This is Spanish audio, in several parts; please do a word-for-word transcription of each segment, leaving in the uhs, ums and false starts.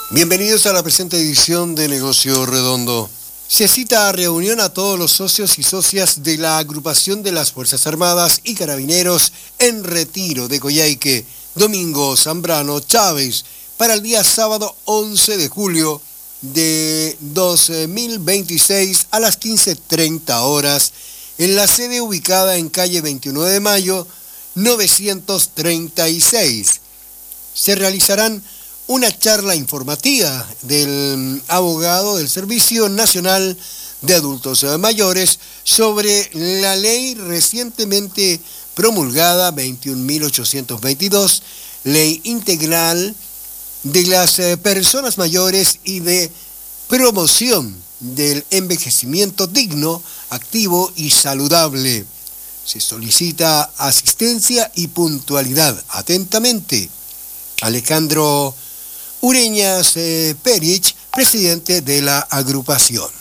Bienvenidos a la presente edición de Negocio Redondo. Se cita a reunión a todos los socios y socias de la agrupación de las Fuerzas Armadas y Carabineros en Retiro de Coyhaique, Domingo Zambrano Chávez, para el día sábado once de julio de dos mil veintiséis a las quince treinta horas en la sede ubicada en calle veintiuno de mayo, novecientos treinta y seis. Se realizarán una charla informativa del abogado del Servicio Nacional de Adultos Mayores sobre la ley recientemente promulgada veintiún mil ochocientos veintidós, ley integral de las personas mayores y de promoción del envejecimiento digno, activo y saludable. Se solicita asistencia y puntualidad. Atentamente, Alejandro Ureñas eh, Perich, presidente de la agrupación.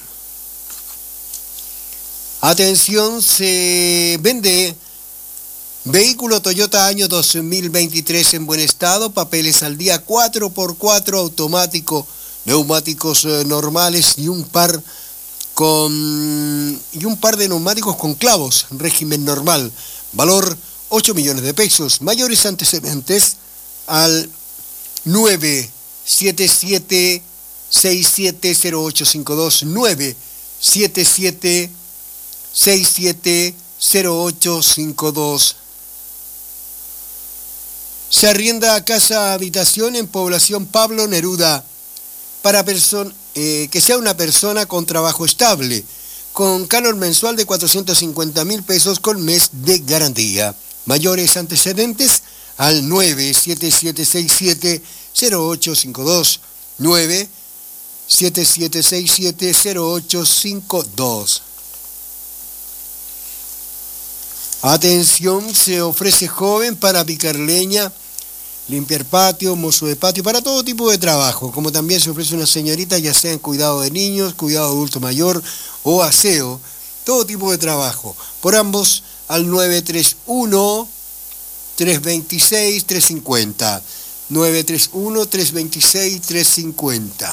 Atención, se vende vehículo Toyota año dos mil veintitrés en buen estado, papeles al día, cuatro por cuatro automático, neumáticos eh, normales y un par con y un par de neumáticos con clavos, régimen normal, valor ocho millones de pesos. Mayores antecedentes al nueve siete siete seis siete cero ocho cinco dos, nueve siete siete seis siete cero ocho cinco dos. Se arrienda casa habitación en población Pablo Neruda para person- eh, que sea una persona con trabajo estable, con canon mensual de cuatrocientos cincuenta mil pesos con mes de garantía. Mayores antecedentes al nueve siete siete seis siete cero ocho cinco dos, nueve siete siete seis siete cero ocho cinco dos. Atención, se ofrece joven para picar leña, limpiar patio, mozo de patio, para todo tipo de trabajo, como también se ofrece una señorita, ya sea en cuidado de niños, cuidado de adulto mayor o aseo, todo tipo de trabajo. Por ambos al nueve tres uno tres dos seis tres cinco cero, nueve tres uno tres dos seis tres cinco cero.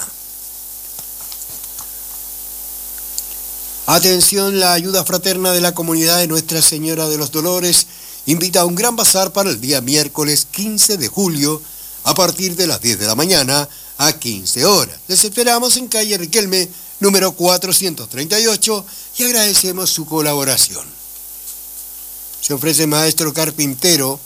Atención, la ayuda fraterna de la comunidad de Nuestra Señora de los Dolores invita a un gran bazar para el día miércoles quince de julio a partir de las diez de la mañana a quince horas. Les esperamos en calle Riquelme, número cuatrocientos treinta y ocho, y agradecemos su colaboración. Se ofrece maestro carpintero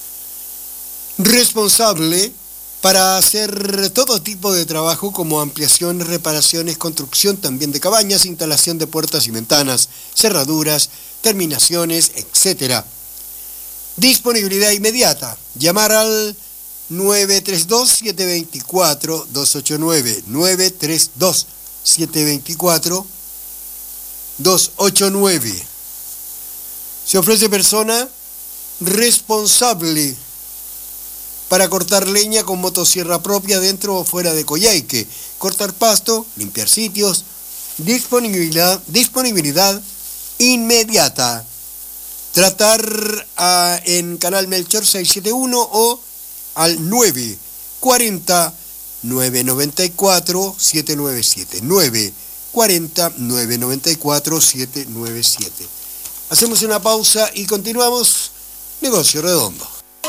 responsable para hacer todo tipo de trabajo como ampliación, reparaciones, construcción también de cabañas, instalación de puertas y ventanas, cerraduras, terminaciones, etcétera. Disponibilidad inmediata. Llamar al nueve tres dos siete dos cuatro dos ocho nueve, nueve tres dos siete dos cuatro dos ocho nueve. Se ofrece persona responsable para cortar leña con motosierra propia dentro o fuera de Coyhaique, cortar pasto, limpiar sitios, disponibilidad, disponibilidad inmediata. Tratar a, en Canal Melchor seiscientos setenta y uno o al nueve cuarenta nueve noventa y cuatro siete nueve siete, nueve cuarenta nueve noventa y cuatro siete nueve siete. Hacemos una pausa y continuamos. Negocio Redondo.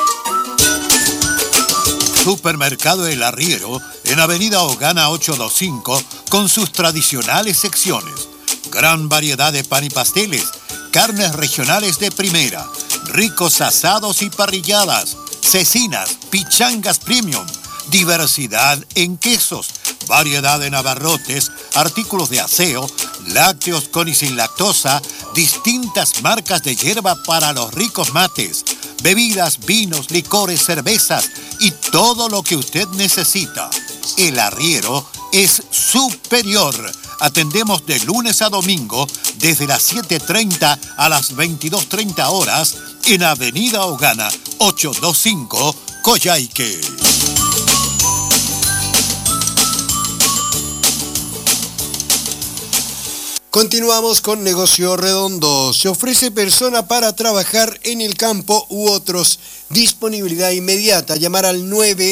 Supermercado El Arriero, en Avenida Ogana ochocientos veinticinco, con sus tradicionales secciones. Gran variedad de pan y pasteles, carnes regionales de primera, ricos asados y parrilladas, cecinas, pichangas premium, diversidad en quesos, variedad en abarrotes, artículos de aseo, lácteos con y sin lactosa, distintas marcas de hierba para los ricos mates, bebidas, vinos, licores, cervezas y todo lo que usted necesita. El Arriero es superior. Atendemos de lunes a domingo desde las siete treinta a las veintidós treinta horas en Avenida Ogana ochocientos veinticinco, Coyhaique. Continuamos con Negocio Redondo. Se ofrece persona para trabajar en el campo u otros. Disponibilidad inmediata. Llamar al nueve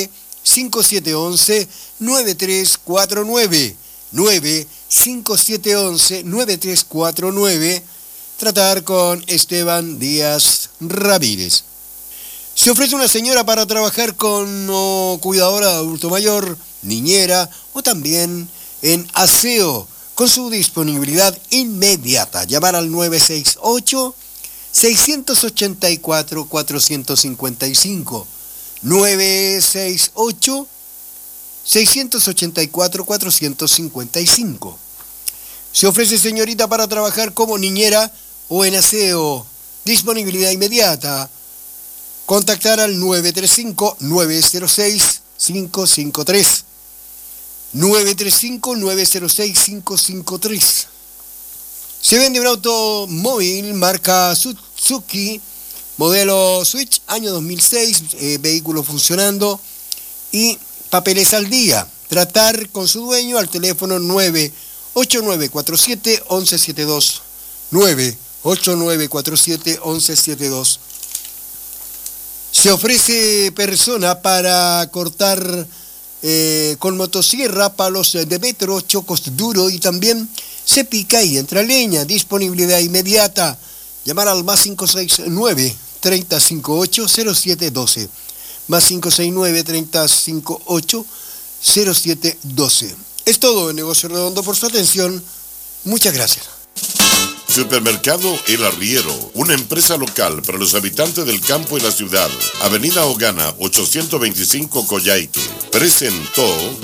cinco siete uno uno, nueve tres cuatro nueve. nueve cinco siete uno uno, nueve tres cuatro nueve. Tratar con Esteban Díaz Ramírez. Se ofrece una señora para trabajar como cuidadora de adulto mayor, niñera o también en aseo, con su disponibilidad inmediata. Llamar al nueve seis ocho, seis ocho cuatro, cuatro cinco cinco. nueve seis ocho, seis ocho cuatro, cuatro cinco cinco. Se ofrece señorita para trabajar como niñera o en aseo. Disponibilidad inmediata. Contactar al nueve tres cinco, nueve cero seis, cinco cinco tres. nueve tres cinco, nueve cero seis, cinco cinco tres. Se vende un automóvil marca Suzuki, modelo Switch, año dos mil seis, eh, vehículo funcionando y papeles al día. Tratar con su dueño al teléfono nueve ocho nueve cuatro siete, once setenta y dos. nueve ocho nueve cuatro siete, once setenta y dos. Se ofrece persona para cortar eh, con motosierra, palos de metro, chocos duro y también se pica y entra leña. Disponibilidad inmediata. Llamar al más cinco seis nueve, tres cero cinco ocho, cero siete uno dos. Más cinco seis nueve, tres cero cinco ocho, cero siete uno dos. Es todo en Negocio Redondo por su atención. Muchas gracias. Supermercado El Arriero, una empresa local para los habitantes del campo y la ciudad. Avenida Ogana, ochocientos veinticinco, Coyhaique. Presentó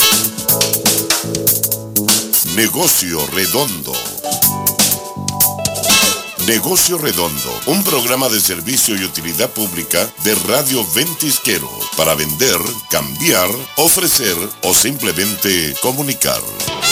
Negocio Redondo. Negocio Redondo, un programa de servicio y utilidad pública de Radio Ventisquero para vender, cambiar, ofrecer o simplemente comunicar.